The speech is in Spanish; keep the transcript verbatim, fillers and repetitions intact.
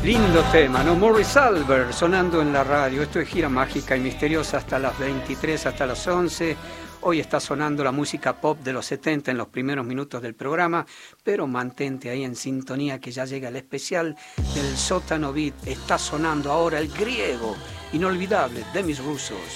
Lindo tema, ¿no? Morris Albert sonando en la radio. Esto es Gira Mágica y Misteriosa hasta las veintitrés, hasta las once. Hoy está sonando la música pop de los setenta en los primeros minutos del programa, pero mantente ahí en sintonía que ya llega el especial del Sótano Beat. Está sonando ahora el griego inolvidable Demis Roussos.